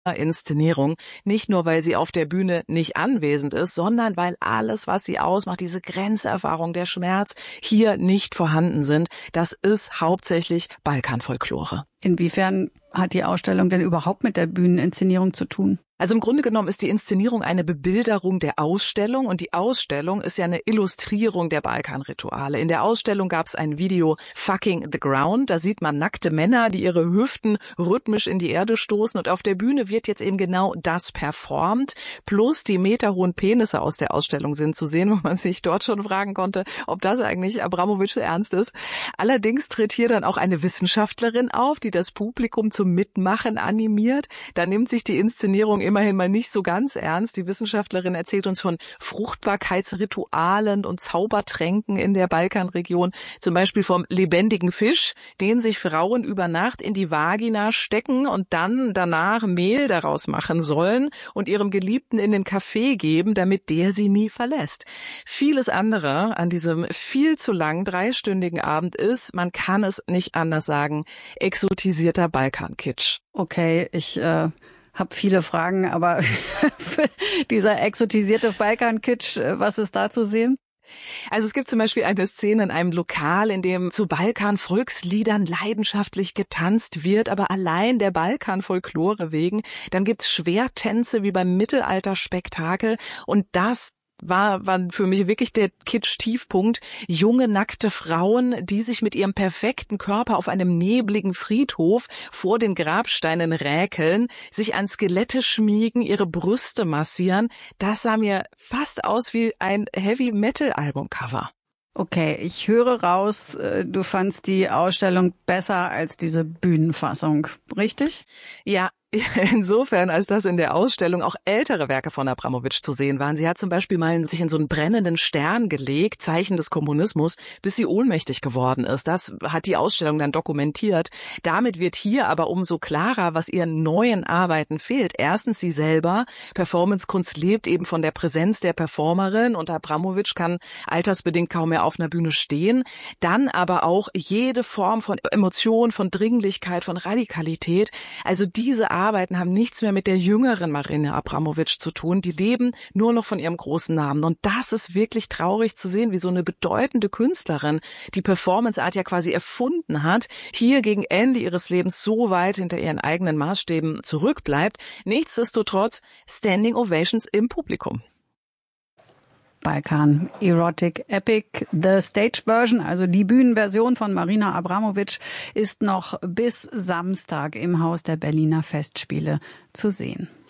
Inszenierung. Nicht nur, weil sie auf der Bühne nicht anwesend ist, sondern weil alles, was sie ausmacht, diese Grenzerfahrung, der Schmerz, hier nicht vorhanden sind. Das ist hauptsächlich Balkanfolklore. Inwiefern hat die Ausstellung denn überhaupt mit der Bühneninszenierung zu tun? Also im Grunde genommen ist die Inszenierung eine Bebilderung der Ausstellung und die Ausstellung ist ja eine Illustrierung der Balkanrituale. In der Ausstellung gab es ein Video Fucking the Ground, da sieht man nackte Männer, die ihre Hüften rhythmisch in die Erde stoßen und auf der Bühne wird jetzt eben genau das performt, plus die meterhohen Penisse aus der Ausstellung sind zu sehen, wo man sich dort schon fragen konnte, ob das eigentlich Abramović ernst ist. Allerdings tritt hier dann auch eine Wissenschaftlerin auf, die das Publikum zum Mitmachen animiert. Da nimmt sich die Inszenierung immerhin mal nicht so ganz ernst. Die Wissenschaftlerin erzählt uns von Fruchtbarkeitsritualen und Zaubertränken in der Balkanregion. Zum Beispiel vom lebendigen Fisch, den sich Frauen über Nacht in die Vagina stecken und dann danach Mehl daraus machen sollen und ihrem Geliebten in den Kaffee geben, damit der sie nie verlässt. Vieles andere an diesem viel zu langen 3-stündigen Abend ist, man kann es nicht anders sagen, exotisierter Balkankitsch. Okay, ich habe viele Fragen, aber dieser exotisierte Balkankitsch, was ist da zu sehen? Also es gibt zum Beispiel eine Szene in einem Lokal, in dem zu Balkan-Volksliedern leidenschaftlich getanzt wird, aber allein der Balkan-Folklore wegen. Dann gibt's Schwertänze wie beim Mittelalter-Spektakel und das war für mich wirklich der Kitsch-Tiefpunkt. Junge, nackte Frauen, die sich mit ihrem perfekten Körper auf einem nebligen Friedhof vor den Grabsteinen räkeln, sich an Skelette schmiegen, ihre Brüste massieren. Das sah mir fast aus wie ein Heavy-Metal-Album-Cover. Okay, ich höre raus, du fandst die Ausstellung besser als diese Bühnenfassung, richtig? Ja, insofern, als dass in der Ausstellung auch ältere Werke von Abramović zu sehen waren. Sie hat zum Beispiel mal sich in so einen brennenden Stern gelegt, Zeichen des Kommunismus, bis sie ohnmächtig geworden ist. Das hat die Ausstellung dann dokumentiert. Damit wird hier aber umso klarer, was ihren neuen Arbeiten fehlt. Erstens sie selber. Performancekunst lebt eben von der Präsenz der Performerin und Abramović kann altersbedingt kaum mehr auf einer Bühne stehen. Dann aber auch jede Form von Emotion, von Dringlichkeit, von Radikalität. Also diese Arbeiten haben nichts mehr mit der jüngeren Marina Abramović zu tun. Die leben nur noch von ihrem großen Namen. Und das ist wirklich traurig zu sehen, wie so eine bedeutende Künstlerin die Performance-Art ja quasi erfunden hat, hier gegen Ende ihres Lebens so weit hinter ihren eigenen Maßstäben zurückbleibt. Nichtsdestotrotz Standing Ovations im Publikum. Balkan Erotic Epic. The Stage Version, also die Bühnenversion von Marina Abramović, ist noch bis Samstag im Haus der Berliner Festspiele zu sehen.